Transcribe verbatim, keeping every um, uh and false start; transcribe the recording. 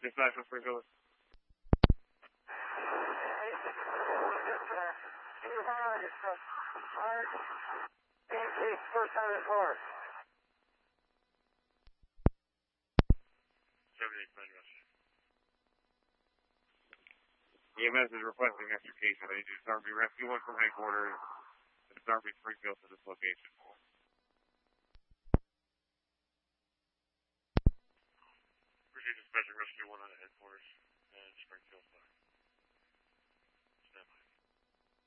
Dispatch from Springfield. First time in four. seventy-eight, command rush. E M S is requesting extrication. They need to start me rescue one from headquarters and start me Springfield to this location. Appreciate dispatching rescue one on headquarters and Springfield.